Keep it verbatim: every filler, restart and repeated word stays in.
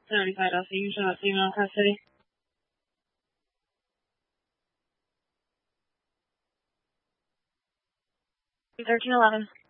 seventy-five Delta, you show up female custody. thirteen eleven.